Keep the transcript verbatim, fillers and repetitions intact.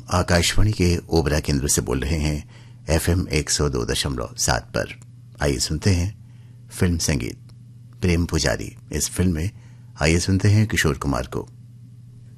आकाशवाणी के ओबरा केंद्र से बोल रहे हैं एफएम एक सौ दो दशमलव सात पर। आइए सुनते हैं फिल्म संगीत। प्रेम पुजारी इस फिल्म में आइए सुनते हैं किशोर कुमार को।